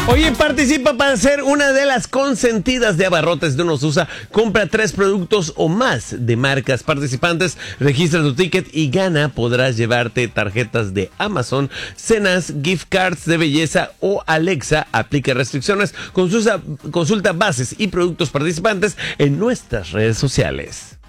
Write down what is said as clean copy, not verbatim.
Oye, participa para ser una de las consentidas de Abarrotes de Unos USA. Compra 3 productos o más de marcas participantes, registra tu ticket y gana. Podrás llevarte tarjetas de Amazon, cenas, gift cards de belleza o Alexa. Aplica restricciones. Consulta bases y productos participantes en nuestras redes sociales.